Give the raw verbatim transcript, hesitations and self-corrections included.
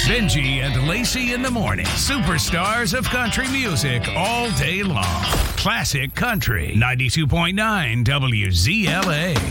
Benji and Lacey in the morning. Superstars of country music all day long. Classic Country ninety-two point nine W Z L A.